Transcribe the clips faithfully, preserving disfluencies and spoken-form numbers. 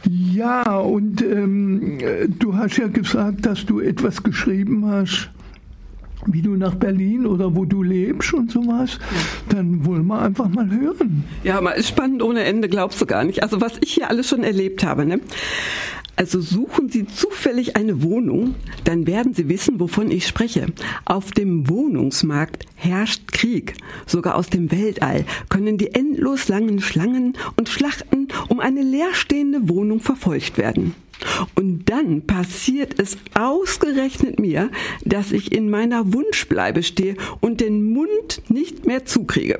Ja, und ähm, du hast ja gesagt, dass du etwas geschrieben hast, wie du nach Berlin oder wo du lebst und sowas. Dann wollen wir einfach mal hören. Ja, mal ist spannend ohne Ende, glaubst du gar nicht. Also was ich hier alles schon erlebt habe, ne? Also suchen Sie zufällig eine Wohnung, dann werden Sie wissen, wovon ich spreche. Auf dem Wohnungsmarkt herrscht Krieg. Sogar aus dem Weltall können die endlos langen Schlangen und Schlachten um eine leerstehende Wohnung verfolgt werden. Und dann passiert es ausgerechnet mir, dass ich in meiner Wunschbleibe stehe und den Mund nicht mehr zukriege.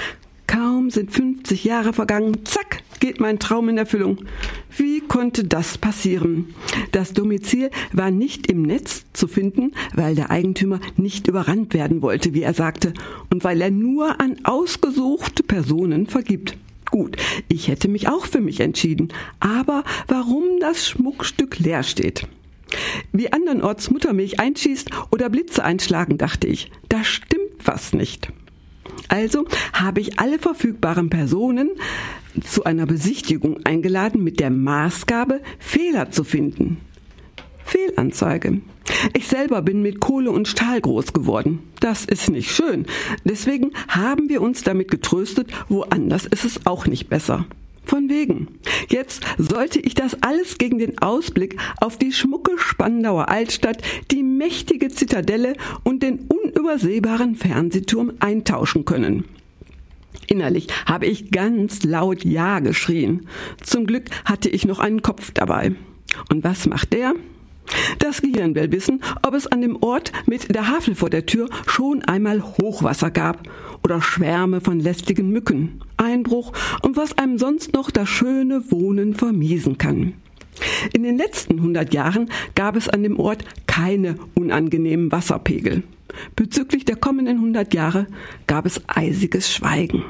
Kaum sind fünfzig Jahre vergangen, zack, geht mein Traum in Erfüllung. Wie konnte das passieren? Das Domizil war nicht im Netz zu finden, weil der Eigentümer nicht überrannt werden wollte, wie er sagte, und weil er nur an ausgesuchte Personen vergibt. Gut, ich hätte mich auch für mich entschieden, aber warum das Schmuckstück leer steht? Wie andernorts Muttermilch einschießt oder Blitze einschlagen, dachte ich, da stimmt was nicht. Also habe ich alle verfügbaren Personen zu einer Besichtigung eingeladen mit der Maßgabe, Fehler zu finden. Fehlanzeige. Ich selber bin mit Kohle und Stahl groß geworden. Das ist nicht schön. Deswegen haben wir uns damit getröstet, woanders ist es auch nicht besser. Von wegen. Jetzt sollte ich das alles gegen den Ausblick auf die schmucke Spandauer Altstadt, die mächtige Zitadelle und den unübersehbaren Fernsehturm eintauschen können. Innerlich habe ich ganz laut Ja geschrien. Zum Glück hatte ich noch einen Kopf dabei. Und was macht der? Das Gehirn will wissen, ob es an dem Ort mit der Havel vor der Tür schon einmal Hochwasser gab oder Schwärme von lästigen Mücken, Einbruch und was einem sonst noch das schöne Wohnen vermiesen kann. In den letzten hundert Jahren gab es an dem Ort keine unangenehmen Wasserpegel. Bezüglich der kommenden hundert Jahre gab es eisiges Schweigen.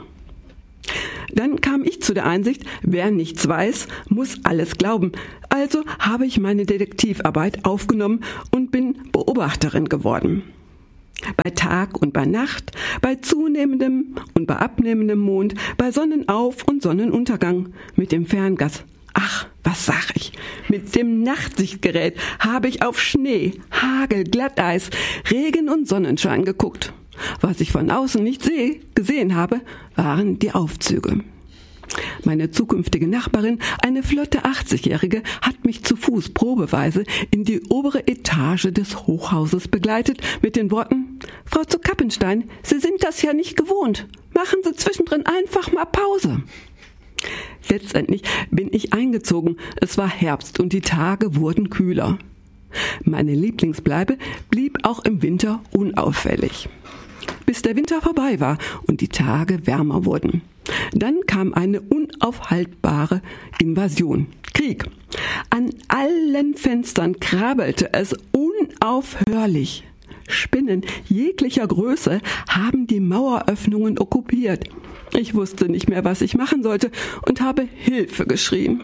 Dann kam ich zu der Einsicht, wer nichts weiß, muss alles glauben. Also habe ich meine Detektivarbeit aufgenommen und bin Beobachterin geworden. Bei Tag und bei Nacht, bei zunehmendem und bei abnehmendem Mond, bei Sonnenauf- und Sonnenuntergang, mit dem Fernglas. Ach, was sag ich? Mit dem Nachtsichtgerät habe ich auf Schnee, Hagel, Glatteis, Regen und Sonnenschein geguckt. Was ich von außen nicht sehe, gesehen habe, waren die Aufzüge. Meine zukünftige Nachbarin, eine flotte achtzigjährige, hat mich zu Fuß probeweise in die obere Etage des Hochhauses begleitet mit den Worten: Frau zu Kappenstein, Sie sind das ja nicht gewohnt. Machen Sie zwischendrin einfach mal Pause. Letztendlich bin ich eingezogen. Es war Herbst und die Tage wurden kühler. Meine Lieblingsbleibe blieb auch im Winter unauffällig. Bis der Winter vorbei war und die Tage wärmer wurden. Dann kam eine unaufhaltbare Invasion. Krieg. An allen Fenstern krabbelte es unaufhörlich. Spinnen jeglicher Größe haben die Maueröffnungen okkupiert. Ich wusste nicht mehr, was ich machen sollte und habe Hilfe geschrien.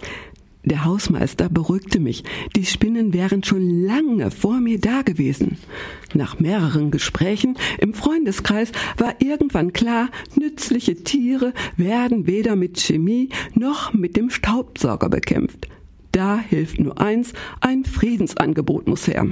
Der Hausmeister beruhigte mich. Die Spinnen wären schon lange vor mir da gewesen. Nach mehreren Gesprächen im Freundeskreis war irgendwann klar, nützliche Tiere werden weder mit Chemie noch mit dem Staubsauger bekämpft. Da hilft nur eins, ein Friedensangebot muss her.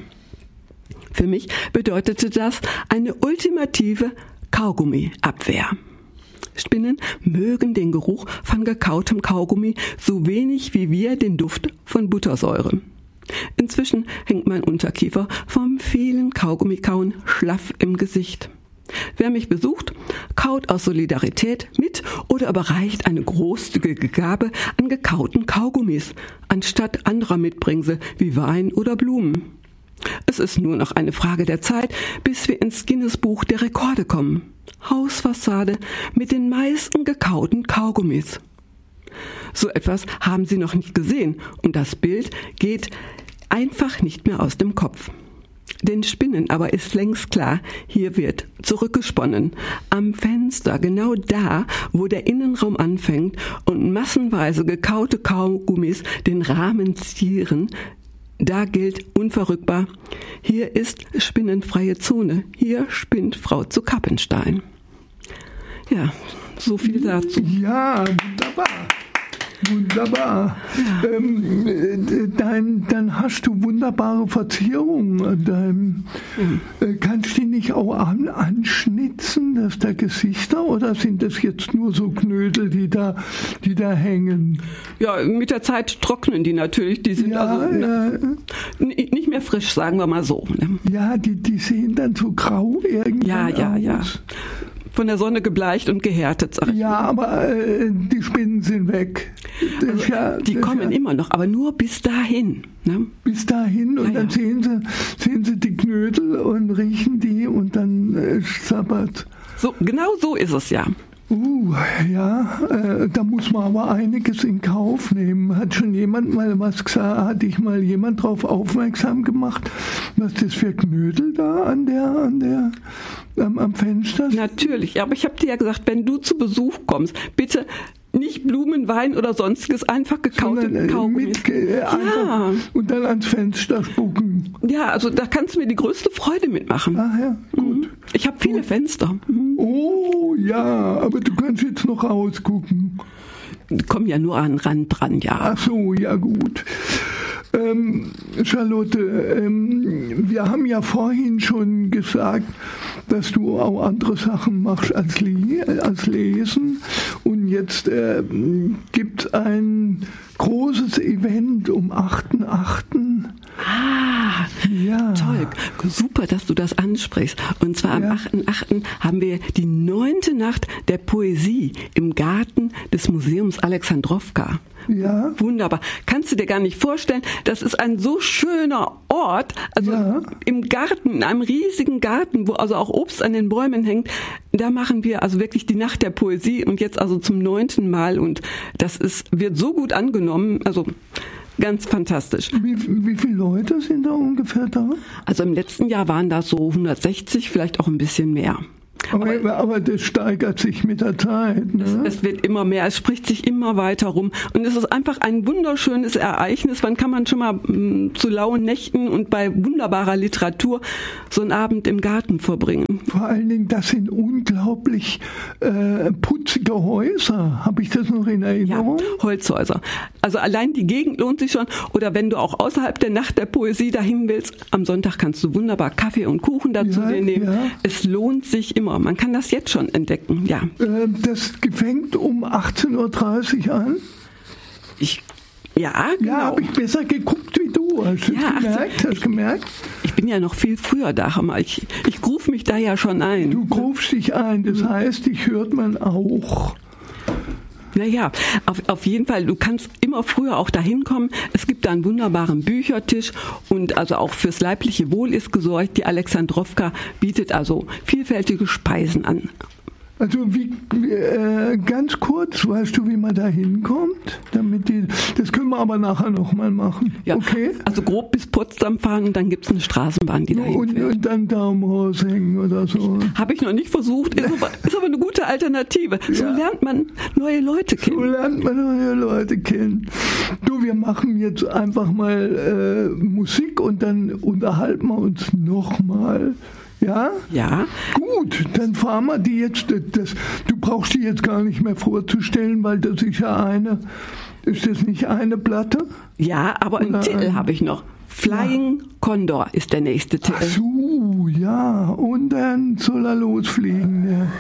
Für mich bedeutete das eine ultimative Kaugummiabwehr. Spinnen mögen den Geruch von gekautem Kaugummi so wenig wie wir den Duft von Buttersäure. Inzwischen hängt mein Unterkiefer vom vielen Kaugummikauen schlaff im Gesicht. Wer mich besucht, kaut aus Solidarität mit oder überreicht eine großzügige Gabe an gekauten Kaugummis, anstatt anderer Mitbringsel wie Wein oder Blumen. Es ist nur noch eine Frage der Zeit, bis wir ins Guinness-Buch der Rekorde kommen. Hausfassade mit den meisten gekauten Kaugummis. So etwas haben Sie noch nicht gesehen und das Bild geht einfach nicht mehr aus dem Kopf. Den Spinnen aber ist längst klar, hier wird zurückgesponnen. Am Fenster, genau da, wo der Innenraum anfängt und massenweise gekaute Kaugummis den Rahmen zieren, da gilt unverrückbar, hier ist spinnenfreie Zone, hier spinnt Frau zu Kappenstein. Ja, so viel dazu. Ja, wunderbar. Wunderbar. Ja. Ähm, dein, dann hast du wunderbare Verzierungen an deinem. Mhm. Äh, kannst du die nicht auch an, anschnitzen, dass da Gesichter, oder sind das jetzt nur so Knödel, die da, die da hängen? Ja, mit der Zeit trocknen die natürlich. Die sind ja, also ja. nicht mehr frisch, sagen wir mal so. Ja, die, die sehen dann so grau irgendwann ja, ja, aus. Ja. Von der Sonne gebleicht und gehärtet, sag ich. Ja, aber äh, die Spinnen sind weg. Also, ja, die kommen ja immer noch, aber nur bis dahin. Ne? Bis dahin und ja, dann ja. Sehen, sie, sehen sie die Knödel und riechen die und dann äh, sabbert. So, genau so ist es ja. Uh, ja, äh, da muss man aber einiges in Kauf nehmen. Hat schon jemand mal was gesagt, hat dich mal jemand darauf aufmerksam gemacht, was das für Knödel da an der, an der, ähm, am Fenster sind? Natürlich, aber ich habe dir ja gesagt, wenn du zu Besuch kommst, bitte nicht Blumen, Wein oder sonstiges, einfach gekaute Kaugummis. Äh, ja. Und dann ans Fenster spucken. Ja, also da kannst du mir die größte Freude mitmachen. Ach ja, gut. Ich habe viele gut. Fenster. Mhm. Oh ja, aber du kannst jetzt noch rausgucken. Die kommen ja nur an den Rand dran, ja. Ach so, ja gut. Ähm, Charlotte, ähm, wir haben ja vorhin schon gesagt, dass du auch andere Sachen machst als, li- als Lesen. Und jetzt äh, gibt es ein großes Event um achten achten Ah, ja. Toll. Super, dass du das ansprichst. Und zwar am ja. achten achten haben wir die neunte Nacht der Poesie im Garten des Museums Alexandrowka. Ja. Wunderbar. Kannst du dir gar nicht vorstellen, das ist ein so schöner Ort, also ja. im Garten, in einem riesigen Garten, wo also auch Obst an den Bäumen hängt. Da machen wir also wirklich die Nacht der Poesie und jetzt also zum neunten Mal und das ist, wird so gut angenommen, also ganz fantastisch. Wie, wie viele Leute sind da ungefähr da? Also im letzten Jahr waren das so hundertsechzig, vielleicht auch ein bisschen mehr. Aber, aber, aber das steigert sich mit der Zeit. Ne? Es, es wird immer mehr, es spricht sich immer weiter rum. Und es ist einfach ein wunderschönes Ereignis. Wann kann man schon mal mh, zu lauen Nächten und bei wunderbarer Literatur so einen Abend im Garten verbringen? Vor allen Dingen, das sind unglaublich äh, putzige Häuser. Habe ich das noch in Erinnerung? Ja, Holzhäuser. Also allein die Gegend lohnt sich schon. Oder wenn du auch außerhalb der Nacht der Poesie dahin willst, am Sonntag kannst du wunderbar Kaffee und Kuchen dazu ja, nehmen. Ja. Es lohnt sich immer. Man kann das jetzt schon entdecken, ja. Das fängt um achtzehn Uhr dreißig an? Ich, ja, genau. Ja, habe ich besser geguckt wie du. Hast du ja, gemerkt? Hast ich, gemerkt? Ich bin ja noch viel früher da. Ich, ich rufe mich da ja schon ein. Du rufst dich ein, das heißt, dich hört man auch. Naja, auf, auf jeden Fall, du kannst immer früher auch dahin kommen. Es gibt da einen wunderbaren Büchertisch und also auch fürs leibliche Wohl ist gesorgt. Die Alexandrowka bietet also vielfältige Speisen an. Also wie, äh, ganz kurz, weißt du, wie man da hinkommt? Damit die, das können wir aber nachher nochmal machen. Ja, okay? Also grob bis Potsdam fahren und dann gibt es eine Straßenbahn, die da und, und dann Daumen raushängen oder so. Habe ich noch nicht versucht, ist aber, ist aber eine gute Alternative. So ja. lernt man neue Leute kennen. So lernt man neue Leute kennen. Du, wir machen jetzt einfach mal äh, Musik und dann unterhalten wir uns nochmal. Ja? Ja. Gut, dann fahren wir die jetzt. Das, du brauchst die jetzt gar nicht mehr vorzustellen, weil das ist ja eine. Ist das nicht eine Platte? Ja, aber einen Oder Titel ein, habe ich noch. Flying ja. Condor ist der nächste Titel. Ach so, ja. Und dann soll er losfliegen. Ja.